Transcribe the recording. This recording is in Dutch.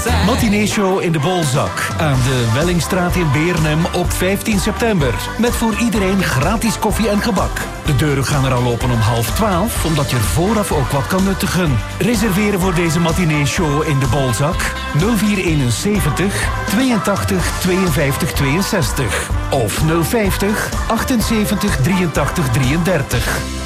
Matinee-show in de Bolzak aan de Wellingstraat in Beernem op 15 september. Met voor iedereen gratis koffie en gebak. De deuren gaan er al open om 11:30, omdat je er vooraf ook wat kan nuttigen. Reserveren voor deze matinee-show in de Bolzak 0471 82 52 62 of 050 78 83 33.